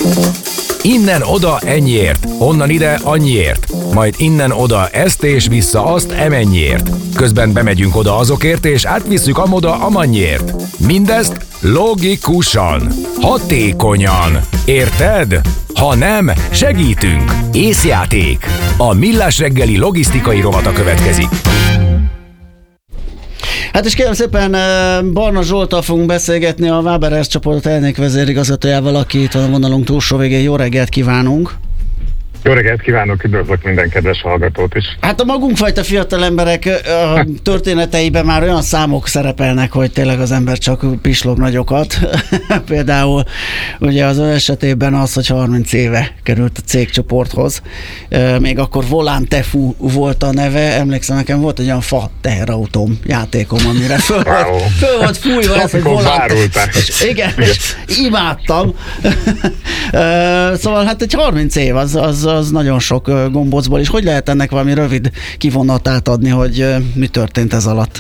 Innen oda ennyiért, onnan ide annyiért, majd innen oda ezt és vissza azt emennyiért. Közben bemegyünk oda azokért és átvisszük amoda amannyiért. Mindezt logikusan, hatékonyan. Érted? Ha nem, segítünk. Észjáték. A Millás reggeli logisztikai rovata következik. Hát és kérem szépen, Barna Zsolttal fogunk beszélgetni, a Waberers csoport elnökvezérigazgatójával, aki itt van a vonalunk túlsó végén. Jó reggelt kívánunk! Jó reggelt kívánok, üdvözlök minden kedves hallgatót is. Hát a magunkfajta fiatal emberek történeteiben már olyan számok szerepelnek, hogy tényleg az ember csak pislog nagyokat. Például ugye az ön esetében az, hogy 30 éve került a cégcsoporthoz. Még akkor Volán Tefu volt a neve. Emlékszem, nekem volt egy olyan fa teherautóm játékom, amire föl volt fújva ez, hogy Volán. Igen, és imádtam. Szóval hát egy 30 év, az nagyon sok gombócból, és hogy lehet ennek valami rövid kivonatát adni, hogy mi történt ez alatt?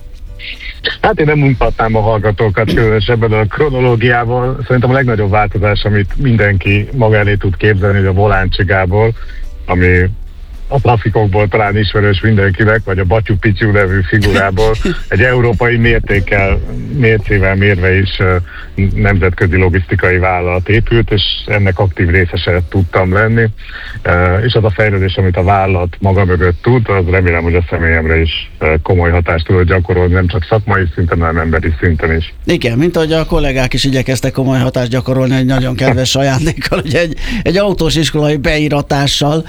Hát én nem mutatnám a hallgatókat különösebben a kronológiával. Szerintem a legnagyobb változás, amit mindenki maga elé tud képzelni, hogy a Voláncsi Gábor, ami a trafikokból talán ismerős mindenkinek, vagy a Batyú Pityu nevű figurából egy európai mércével mérve is nemzetközi logisztikai vállalat épült, és ennek aktív részese tudtam lenni. És az a fejlődés, amit a vállalat maga mögött tud, az remélem, hogy a személyemre is komoly hatást tudott gyakorolni, nem csak szakmai szinten, hanem emberi szinten is. Igen, mint ahogy a kollégák is igyekeztek komoly hatást gyakorolni egy nagyon kedves ajándékkal, ugye egy autós iskolai beíratással.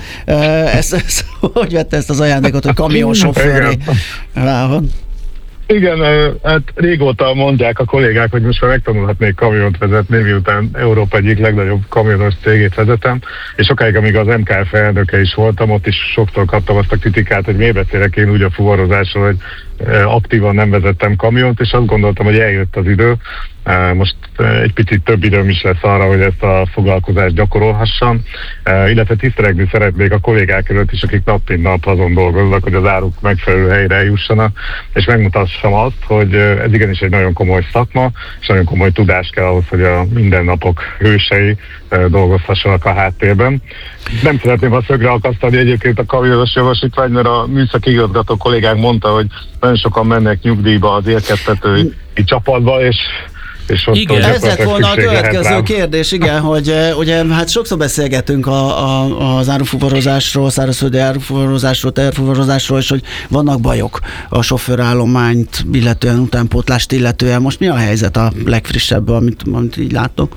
Hogy vette ezt az ajándékot, hogy kamionsofőré válhat? Igen, hát régóta mondják a kollégák, hogy most már megtanulhatnék kamiont vezetni, miután Európa egyik legnagyobb kamionos cégét vezetem, és sokáig, amíg az MKF elnöke is voltam, ott is sokszor kaptam azt a kritikát, hogy miért beszélek én úgy a fuvarozásról, hogy aktívan nem vezettem kamiont, és azt gondoltam, hogy eljött az idő. Most egy picit több időm is lesz arra, hogy ezt a foglalkozást gyakorolhassam, illetve tisztelegni szeretnék a kollégák előtt is, akik nap mint nap azon dolgoznak, hogy az áruk megfelelő helyre eljussanak, és megmutassam azt, hogy ez igenis egy nagyon komoly szakma, és nagyon komoly tudás kell ahhoz, hogy a mindennapok hősei dolgozhassanak a háttérben. Nem szeretném azt szögre akasztani egyébként a kamionos jogosítvány, mert a műszaki igazgató kollégánk mondta, hogy nagyon sokan mennek nyugdíjba az élkeztetői csapatba, és igen, ez lett volna a következő kérdés, igen, hogy ugye hát sokszor beszélgetünk az árufuvarozásról, szárazföldi árufuvarozásról, teherfuvarozásról, és hogy vannak bajok a sofőrállományt illetően, utánpótlást illetően. Most mi a helyzet a legfrissebb, amit így látok?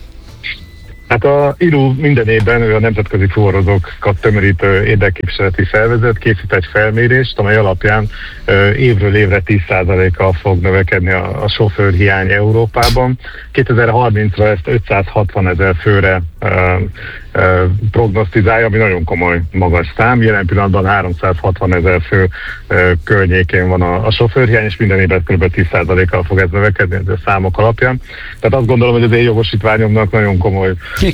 Hát a IRU minden évben, ő a nemzetközi fuvarozókat tömörítő érdekképviseleti szervezet készít egy felmérést, amely alapján évről évre 10%-kal fog növekedni a sofőrhiány Európában. 2030-ra ezt 560 000 főre prognosztizálja, ami nagyon komoly magas szám. Jelen pillanatban 360 000 fő környékén van a sofőrhiány, és minden évben kb. 10%-kal fog ez növekedni a számok alapján. Tehát azt gondolom, hogy az én jogosítványomnak nagyon komoly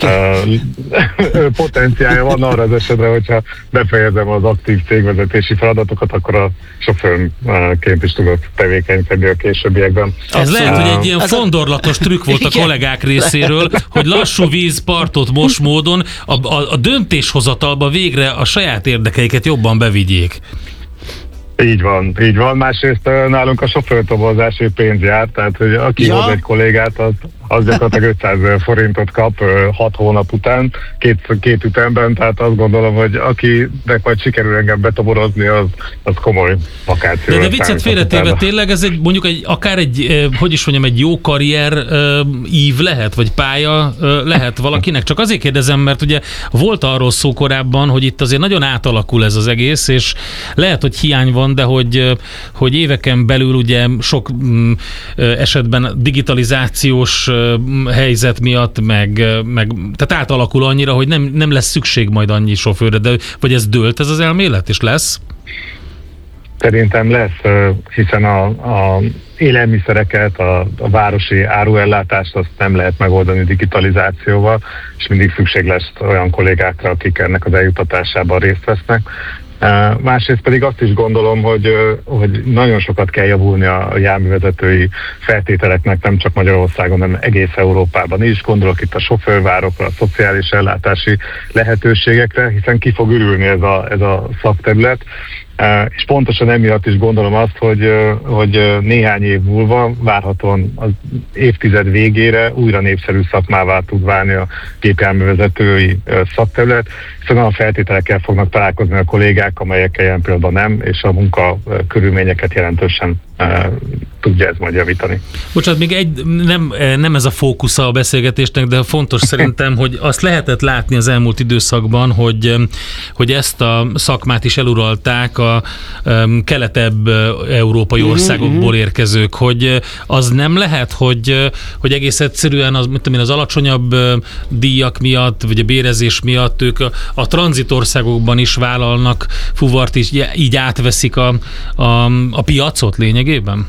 potenciálja van arra az esetre, hogyha befejezem az aktív cégvezetési feladatokat, akkor a sofőrként is tudok tevékenykedni a későbbiekben. Ez lehet, hogy egy ilyen fondorlatos trükk volt a kollégák részéről, hogy lassú víz partot mos módon a döntéshozatalba végre a saját érdekeiket jobban bevigyék. Így van. Másrészt nálunk a sofőrtobozási pénz jár, tehát hogy aki hoz egy kollégát, az gyakorlatilag 500 000 forintot kap 6 hónap után, két ütemben, tehát azt gondolom, hogy akinek majd sikerül engem betoborozni, az komoly vakáció. De viccet félretéve tényleg ez akár egy jó karrier ív lehet, vagy pálya lehet valakinek. Csak azért kérdezem, mert ugye volt arról szó korábban, hogy itt azért nagyon átalakul ez az egész, és lehet, hogy hiány van, de hogy éveken belül ugye sok esetben digitalizációs helyzet miatt, meg tehát átalakul annyira, hogy nem lesz szükség majd annyi sofőrre, de vagy ez dőlt ez az elmélet, és lesz? Szerintem lesz, hiszen a élelmiszereket, a városi áruellátást azt nem lehet megoldani digitalizációval, és mindig szükség lesz olyan kollégákra, akik ennek az eljutatásában részt vesznek. Másrészt pedig azt is gondolom, hogy nagyon sokat kell javulni a járművezetői feltételeknek, nem csak Magyarországon, hanem egész Európában is. Gondolok itt a sofőrvárokra, a szociális ellátási lehetőségekre, hiszen ki fog ürülni ez a szakterület. És pontosan emiatt is gondolom azt, hogy néhány év múlva, várhatóan az évtized végére újra népszerű szakmává tud válni a gépjárművezetői szakterület, hiszen olyan feltételekkel fognak találkozni a kollégák, amelyekkel ilyen pillanatban nem, és a munka körülményeket jelentősen tudja ez majd javítani. Bocsánat, még nem ez a fókusza a beszélgetésnek, de fontos szerintem, hogy azt lehetett látni az elmúlt időszakban, hogy ezt a szakmát is eluralták a keletebb európai országokból érkezők, hogy az nem lehet, hogy egész egyszerűen az alacsonyabb díjak miatt, vagy a bérezés miatt ők a tranzitországokban is vállalnak fuvart, és így átveszik a piacot lényegében?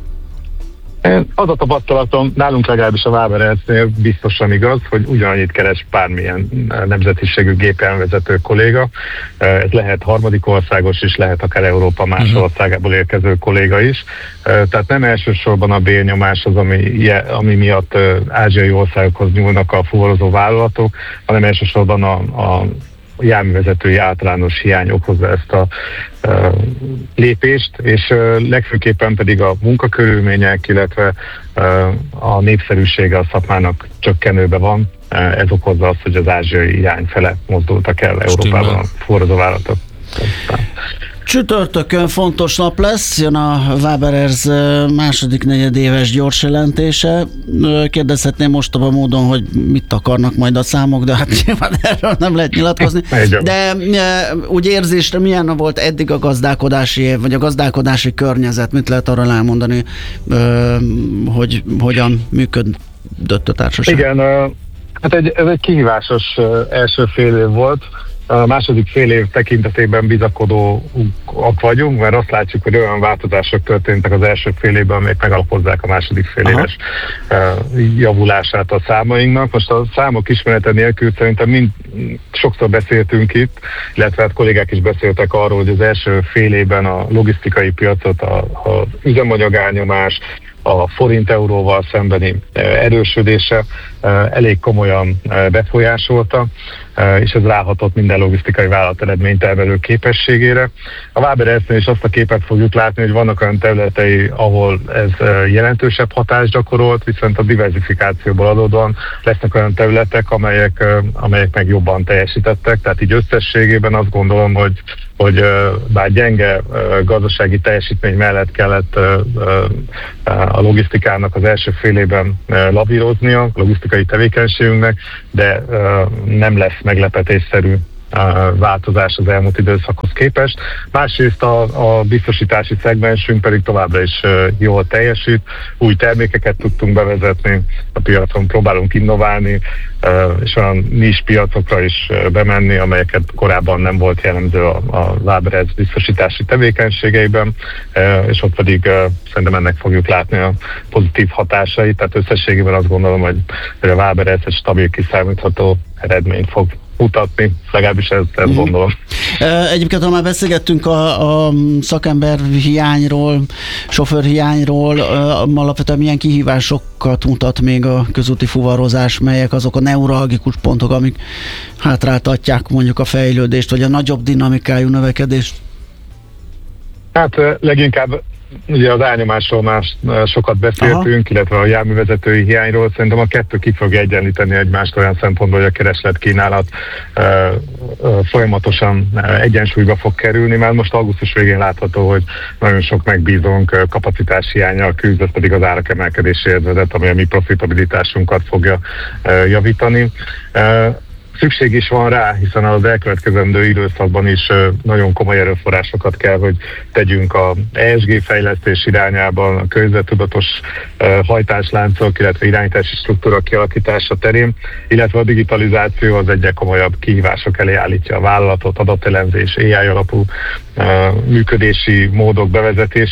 Az a tapasztalatom, nálunk legalábbis a Waberers-nél biztosan igaz, hogy ugyanannyit keres bármilyen nemzetiségű gépjárművezető kolléga. Ez lehet harmadik országos is, lehet akár Európa más országából érkező kolléga is. Tehát nem elsősorban a bérnyomás az, ami miatt ázsiai országokhoz nyúlnak a fuvarozó vállalatok, hanem elsősorban a járművezetői általános hiány okozza ezt a lépést, és legfőképpen pedig a munkakörülmények, illetve a népszerűsége a szakmának csökkenőben van. Ez okozza azt, hogy az ázsiai hiány fele mozdultak el Európában a fuvarozó vállalatok. Csütörtökön fontos nap lesz, jön a Waberers második negyedéves gyors jelentése. Kérdezhetném mostában módon, hogy mit akarnak majd a számok, de hát nyilván erről nem lehet nyilatkozni. De úgy érzésre milyen volt eddig a gazdálkodási év, vagy a gazdálkodási környezet? Mit lehet arról elmondani, hogy hogyan működött a társaság? Igen, hát ez egy kihívásos első fél év volt. A második fél év tekintetében bizakodóak vagyunk, mert azt látjuk, hogy olyan változások történtek az első fél évben, amelyek megalapozzák a második fél éves javulását a számainknak. Most a számok ismerete nélkül szerintem sokszor beszéltünk itt, illetve hát kollégák is beszéltek arról, hogy az első fél évben a logisztikai piacot, az üzemanyagárnyomás, a forint-euróval szembeni erősödése elég komolyan befolyásolta, és ez ráhatott minden logisztikai vállalat eredménytermelő képességére. A Waberersnél is azt a képet fogjuk látni, hogy vannak olyan területei, ahol ez jelentősebb hatást gyakorolt, viszont a diversifikációból adódóan lesznek olyan területek, amelyek meg jobban teljesítettek, tehát így összességében azt gondolom, hogy bár gyenge gazdasági teljesítmény mellett kellett a logisztikának az első fél évben lavíroznia, a logisztikai tevékenységünknek, de nem lesz meglepetésszerű változás az elmúlt időszakhoz képest. Másrészt a biztosítási szegmensünk pedig továbbra is jól teljesít. Új termékeket tudtunk bevezetni, a piacon próbálunk innoválni, és olyan nis piacokra is bemenni, amelyeket korábban nem volt jellemző a Waberers biztosítási tevékenységeiben, és ott pedig szerintem ennek fogjuk látni a pozitív hatásait. Tehát összességében azt gondolom, hogy a Waberers egy stabil, kiszámítható eredményt fog mutatni, legalábbis ezt gondolom. Egyébként, ha már beszélgettünk a szakember hiányról, sofőr hiányról, alapvetően milyen kihívásokat mutat még a közúti fuvarozás, melyek azok a neuralgikus pontok, amik hátráltatják mondjuk a fejlődést, vagy a nagyobb dinamikájú növekedést? Hát leginkább ugye az elnyomásról már sokat beszéltünk, illetve a járművezetői hiányról. Szerintem a kettő ki fogja egyenlíteni egymást olyan szempontból, hogy a kereslet-kínálat folyamatosan egyensúlyba fog kerülni. Már most augusztus végén látható, hogy nagyon sok megbízónk kapacitás hiánnyal küzd, ez pedig az árak emelkedéséhez vezet, ami a mi profitabilitásunkat fogja javítani. Szükség is van rá, hiszen az elkövetkezendő időszakban is nagyon komoly erőforrásokat kell, hogy tegyünk a ESG fejlesztés irányában, a környezettudatos hajtásláncok, illetve irányítási struktúra kialakítása terén, illetve a digitalizáció az egyre komolyabb kihívások elé állítja a vállalatot, adatelemzés, AI alapú működési módok bevezetése.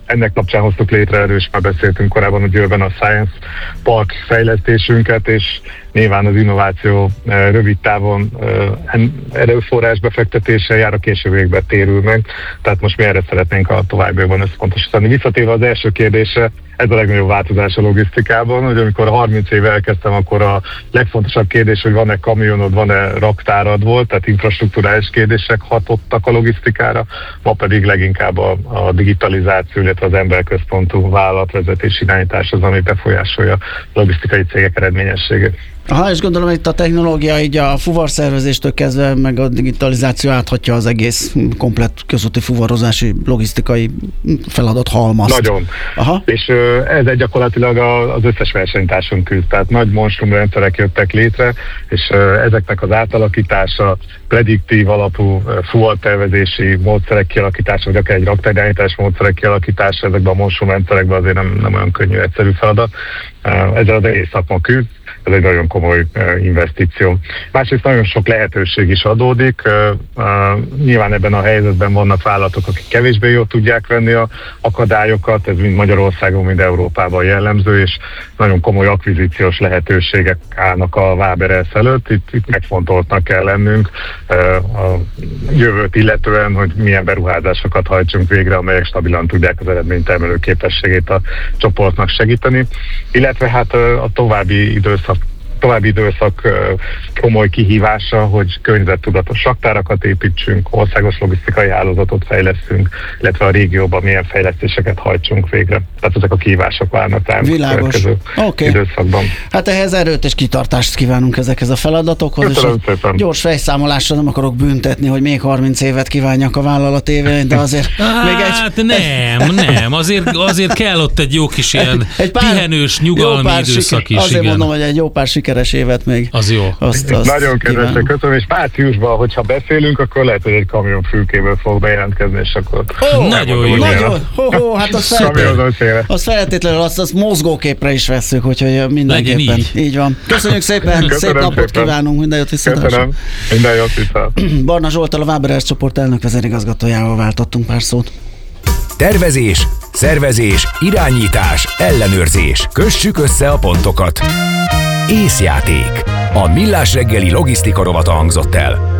ennek kapcsán hoztuk létre, erről is már beszéltünk korábban a Győrben a Science Park fejlesztésünket, és nyilván az innováció rövid távon erőforrás befektetéssel jár, a későbbiekben térül meg, tehát most mi erre szeretnénk a továbbiakban összpontosítani. Visszatérve az első kérdésre, ez a legnagyobb változás a logisztikában, hogy amikor 30 éve elkezdtem, akkor a legfontosabb kérdés, hogy van-e kamionod, van-e raktárad volt, tehát infrastrukturális kérdések hatottak a logisztikára, ma pedig leginkább a digitalizáció, illetve az emberközpontú vállalatvezetés irányítás az, ami befolyásolja a logisztikai cégek eredményességét. Aha, és gondolom, hogy itt a technológia így a fuvarszervezéstől kezdve, meg a digitalizáció áthatja az egész komplett közúti fuvarozási logisztikai feladat halmazt. Nagyon. Aha. És ez gyakorlatilag az összes versenytárson küzd. Tehát nagy monstrumrendszerek jöttek létre, és ezeknek az átalakítása, prediktív alapú fuvartervezési módszerek kialakítása, vagy akár egy raktárirányítás módszerek kialakítása, ezekben a monstrumrendszerekben azért nem olyan könnyű, egyszerű feladat. Ezzel az egész szakma küzd. Ez egy nagyon komoly investíció. Másrészt nagyon sok lehetőség is adódik. Nyilván ebben a helyzetben vannak vállalatok, akik kevésbé jól tudják venni a akadályokat, ez mind Magyarországon, mind Európában jellemző, és nagyon komoly akvizíciós lehetőségek állnak a Waberers előtt. Itt megfontoltnak kell lennünk a jövőt illetően, hogy milyen beruházásokat hajtsunk végre, amelyek stabilan tudják az eredménytermelő képességét a csoportnak segíteni. Illetve hát a további időszak komoly kihívása, hogy környezettudatos raktárakat építsünk, országos logisztikai hálózatot fejlesztünk, illetve a régióban milyen fejlesztéseket hajtsunk végre. Tehát ezek a kihívások várnak ránk a következő időszakban. Hát ehhez erőt és kitartást kívánunk ezekhez a feladatokhoz. Köszönöm szépen. Gyors fejszámolásra nem akarok büntetni, hogy még 30 évet kívánjak a vállalat évén, de azért még nem, azért kell ott egy jó kis ilyen pihenős, nyugalmi időszak is. Azért igen. mondom, hogy egy jó pár sikeres évet még. Az jó. Azt nagyon kedvesek, köszönöm, és márciusban, hogyha beszélünk, akkor lehet, hogy egy kamion fülkéből fog bejelentkezni, és akkor... Nagyon jó. Hát azt feltétlenül azt mozgóképre is vesszük, úgyhogy mindenképpen. Így van. Köszönjük szépen, szép napot kívánunk, minden jót visszatásra. Köszönöm, minden jót vissza. Barna Zsolttal, a Waberers csoport elnök vezérigazgatójával váltottunk pár szót. Tervezés, szervezés, irányítás, ellenőrzés. Kössük össze a pontokat. Észjáték. A Millás reggeli logisztika rovata hangzott el.